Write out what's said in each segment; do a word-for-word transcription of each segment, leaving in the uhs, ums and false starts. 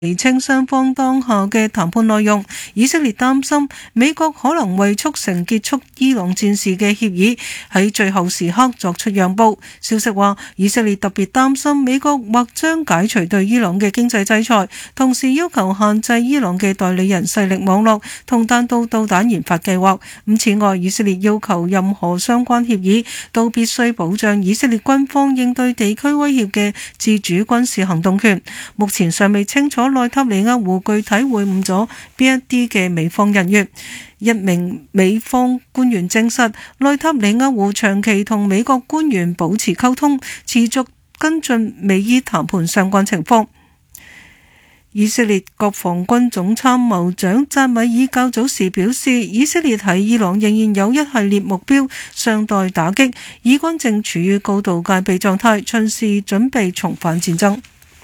釐清雙方當下嘅談判內容。以色列擔心美國可能為促成結束伊朗戰事嘅協議喺最後時刻作出讓步。消息話，以色列特別擔心美國或將解除對伊朗嘅經濟制裁，同時要求限制伊朗嘅代理人勢力網絡同彈道導彈研發計劃。咁此外，以色列要求任何相關協議都必須保障以色列軍方應對地區威脅嘅自主軍事行動權。目前尚未清楚內塔尼亞胡具體會晤咗邊一啲嘅美方人員。一名美方官員證實，內塔尼亞胡長期同美國官員保持溝通，持續跟進美伊談判相關情況。以色列國防軍總參謀長扎米爾較早時表示，以色列喺伊朗仍然有一系列目標尚待打擊，以軍正處於高度戒備狀態，隨時準備重返戰爭。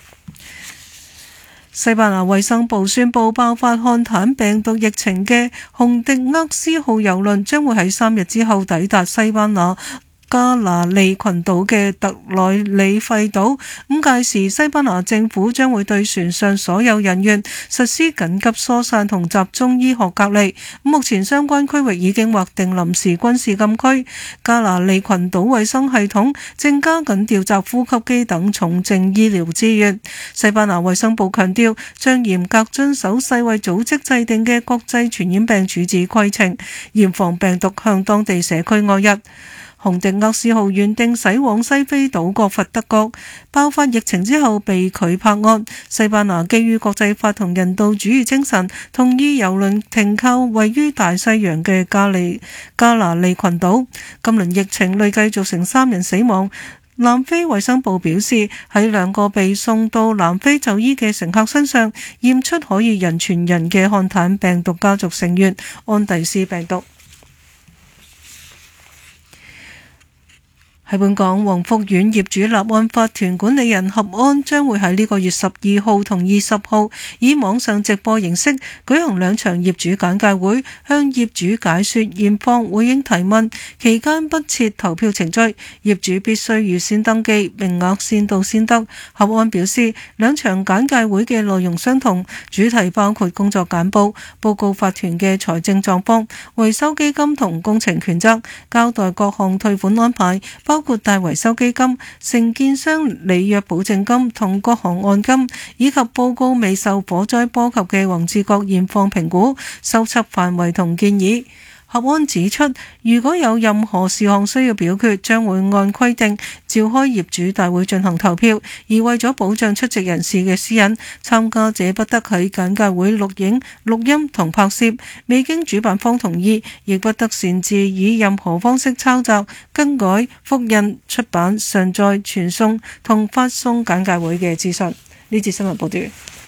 西班牙衛生部宣布，爆發漢坦病毒疫情嘅洪迪厄斯號郵輪將會喺三日之後抵達西班牙加那利群島嘅特內里費島，咁屆時西班牙政府將會對船上所有人員實施緊急疏散同集中醫學隔離。目前相關區域已經劃定臨時軍事禁區。加那利群島衛生系統正加緊調集呼吸機等重症醫療資源。西班牙衛生部強調，將嚴格遵守世衛組織制定嘅國際傳染病處置規程，嚴防病毒向當地社區外溢。洪迪厄斯號原定駛往西非島國佛得角，爆發疫情之後被拒泊岸。西班牙基於國際法同人道主義精神，同意郵輪停靠位於大西洋嘅加利加那利群島。今輪疫情累計造成三人死亡。南非衛生部表示，喺兩個被送到南非就醫嘅乘客身上驗出可以人傳人嘅漢坦病毒家族成員安第斯病毒。喺本港，黃福苑業主立案法團管理人合安將會喺呢個月十二號同二十號以網上直播形式舉行兩場業主簡介會，向業主解說現況，回應提問。期間不設投票程序，業主必須預先登記，名額先到先得。合安表示，兩場簡介會嘅內容相同，主題包括工作簡報、報告法團嘅財政狀況、維修基金同工程權責、交代各項退款安排，包括大維修基金、承建商履約保證金同各項按金，以及報告未受火災波及嘅黃志國現況評估、修葺範圍同建議。合安指出，如果有任何事項需要表決，將會按規定召開業主大會進行投票。而為咗保障出席人士嘅私隱，參加者不得喺簡介會錄影、錄音同拍攝，未經主辦方同意，亦不得擅自以任何方式抄襲、更改、複印、出版、上載、傳送同發送簡介會嘅資訊。呢節新聞報道。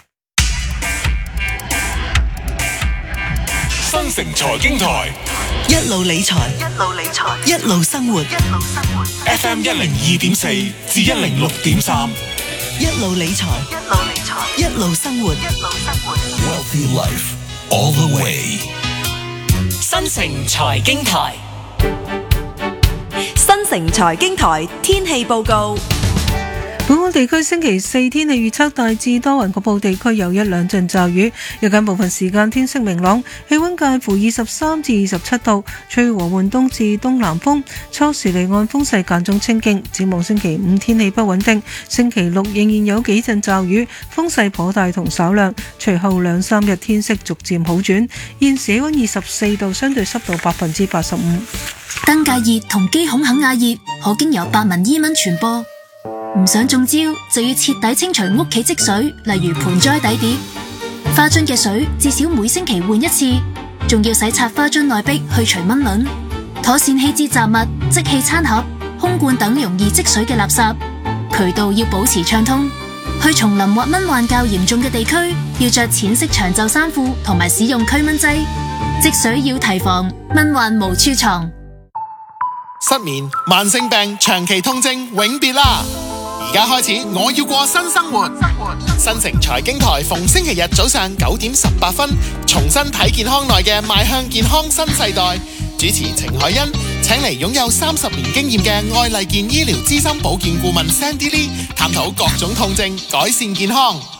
新城財經台一路理財，一路理財，一路生活，一路生活。 F M 一零二點四至一零六點三， 一路理財，一路理財，一路生活，一路生活。 Wealthy Life all the way。 新城財經台， 新城財經台天氣報告。 本港地區星期四天氣預測大致多雲，局部地區有一兩陣驟雨，日間部分時間天色明朗，氣溫介乎二十三至二十七度，吹和緩東至東南風，初時離岸風勢間中清勁。展望星期五天氣不穩定，星期六仍然有幾陣驟雨，風勢頗大同稍涼，隨後兩三日天色逐漸好轉。現時氣溫二十四度，相對濕度百分之八十五。 登革熱同肌孔肯亞熱可經由白紋伊蚊傳播。唔想中招，就要徹底清除屋企積水，例如盆栽底碟、花樽嘅水，至少每星期換一次，仲要洗擦花樽內壁去除蚊卵，妥善棄置雜物、即棄餐盒、空罐等容易積水嘅垃圾，渠道要保持暢通。去叢林或蚊患較嚴重嘅地區，要着淺色長袖衫褲同埋使用驅蚊劑。積水要提防，蚊患無處藏。 失眠、慢性病、長期痛症永別啦！而家開始，我要過新生活。新城財經台逢星期日早上九點十八分，重新睇健康內嘅邁向健康新世代。主持程海欣，請嚟擁有三十年經驗嘅愛麗健醫療資深保健顧問 Sandy Lee，探討各種痛症，改善健康。